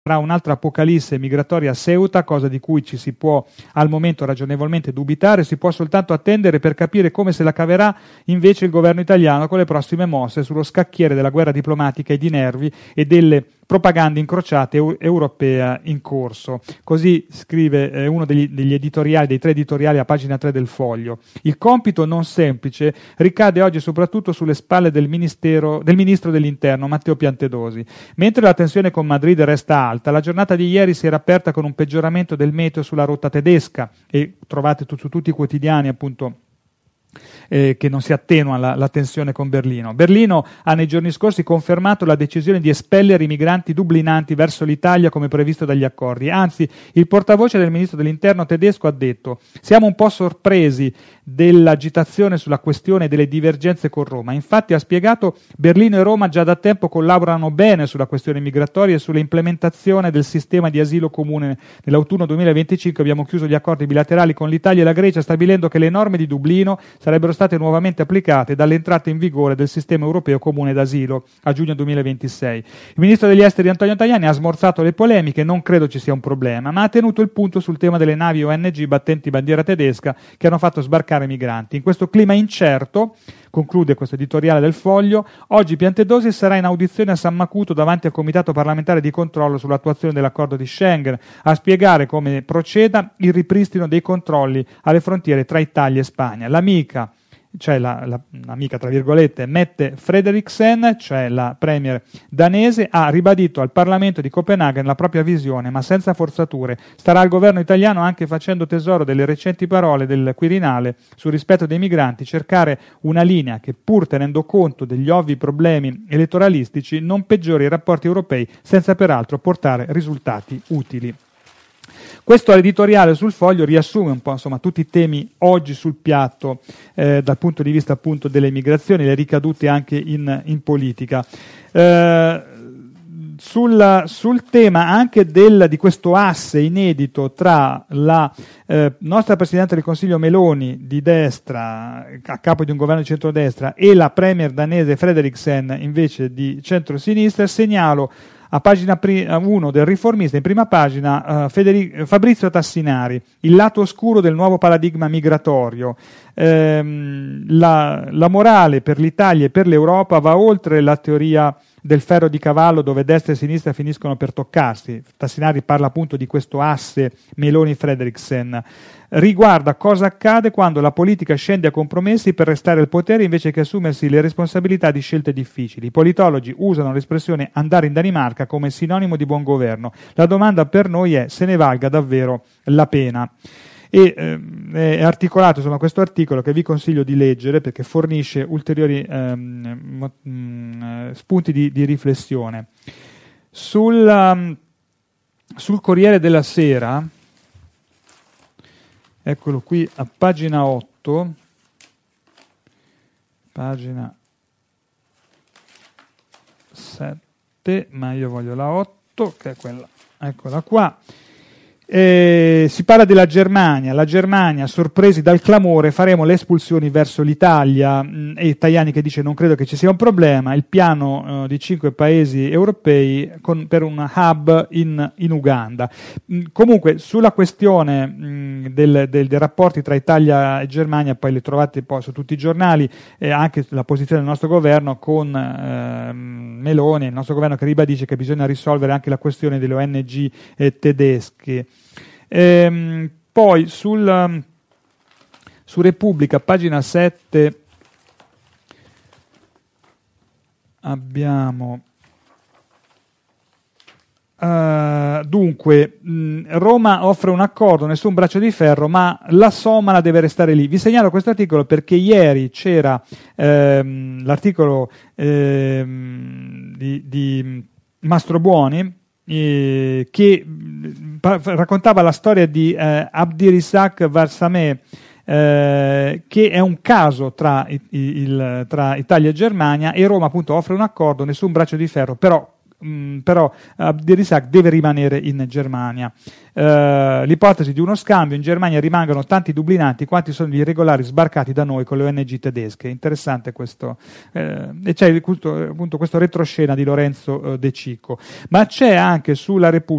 fra un'altra apocalisse migratoria a Ceuta, cosa di cui ci si può al momento ragionevolmente dubitare, si può soltanto attendere per capire come se la caverà invece il governo italiano con le prossime mosse sullo scacchiere della guerra diplomatica e di nervi e delle propagande incrociate europea in corso. Così scrive uno degli editoriali, dei 3 editoriali a pagina 3 del Foglio. Il compito non semplice ricade oggi soprattutto sulle spalle del ministro dell'Interno, Matteo Piantedosi. Mentre la tensione con Madrid resta alta, la giornata di ieri si era aperta con un peggioramento del meteo sulla rotta tedesca, e trovate su tutti i quotidiani appunto che non si attenua la tensione con Berlino. Berlino ha nei giorni scorsi confermato la decisione di espellere i migranti dublinanti verso l'Italia come previsto dagli accordi. Anzi, il portavoce del ministro dell'Interno tedesco ha detto: siamo un po' sorpresi dell'agitazione sulla questione delle divergenze con Roma. Infatti, ha spiegato, Berlino e Roma già da tempo collaborano bene sulla questione migratoria e sull'implementazione del sistema di asilo comune. Nell'autunno 2025 abbiamo chiuso gli accordi bilaterali con l'Italia e la Grecia, stabilendo che le norme di Dublino sarebbero state nuovamente applicate dall'entrata in vigore del sistema europeo comune d'asilo a giugno 2026. Il ministro degli esteri Antonio Tajani ha smorzato le polemiche, non credo ci sia un problema, ma ha tenuto il punto sul tema delle navi ONG battenti bandiera tedesca che hanno fatto sbarcare migranti. In questo clima incerto, conclude questo editoriale del Foglio, oggi Piantedosi sarà in audizione a San Macuto davanti al Comitato parlamentare di controllo sull'attuazione dell'accordo di Schengen, a spiegare come proceda il ripristino dei controlli alle frontiere tra Italia e Spagna. L'amica, cioè l'amica tra virgolette, Mette Frederiksen, cioè la premier danese, ha ribadito al Parlamento di Copenaghen la propria visione, ma senza forzature. Starà al governo italiano, anche facendo tesoro delle recenti parole del Quirinale sul rispetto dei migranti, cercare una linea che, pur tenendo conto degli ovvi problemi elettoralistici, non peggiori i rapporti europei senza peraltro portare risultati utili. Questo editoriale sul Foglio riassume un po' insomma tutti i temi oggi sul piatto dal punto di vista appunto delle migrazioni, le ricadute anche in politica. Sul tema anche di questo asse inedito tra la nostra Presidente del Consiglio Meloni di destra, a capo di un governo di centrodestra, e la premier danese Frederiksen invece di centrosinistra, segnalo a pagina 1 del Riformista, in prima pagina, Fabrizio Tassinari, il lato oscuro del nuovo paradigma migratorio. La morale per l'Italia e per l'Europa va oltre la teoria del ferro di cavallo dove destra e sinistra finiscono per toccarsi. Tassinari parla appunto di questo asse Meloni-Frederiksen. Riguarda cosa accade quando la politica scende a compromessi per restare al potere invece che assumersi le responsabilità di scelte difficili. I politologi usano l'espressione andare in Danimarca come sinonimo di buon governo. La domanda per noi è se ne valga davvero la pena. E è articolato insomma questo articolo, che vi consiglio di leggere perché fornisce ulteriori spunti di riflessione. Sul Corriere della Sera, eccolo qui a pagina 8, pagina 7, ma io voglio la 8, che è quella, eccola qua. Si parla della Germania. La Germania, sorpresi dal clamore, faremo le espulsioni verso l'Italia, e Tajani che dice non credo che ci sia un problema, il piano di 5 paesi europei per un hub in Uganda. Comunque sulla questione dei rapporti tra Italia e Germania, poi le trovate poi su tutti i giornali, anche la posizione del nostro governo con Meloni, il nostro governo che ribadisce che bisogna risolvere anche la questione delle ONG tedesche. Poi su Repubblica, pagina 7, abbiamo dunque Roma offre un accordo, nessun braccio di ferro, ma la somala deve restare lì. Vi segnalo questo articolo perché ieri c'era l'articolo di Mastrobuoni che raccontava la storia di Abdirizak Varsameh, che è un caso tra Italia e Germania, e Roma appunto offre un accordo, nessun braccio di ferro, però Abdirizak deve rimanere in Germania. L'ipotesi di uno scambio: in Germania rimangano tanti dublinanti quanti sono gli irregolari sbarcati da noi con le ONG tedesche. Interessante questo, e c'è appunto questo retroscena di Lorenzo De Cicco, ma c'è anche sulla Repubblica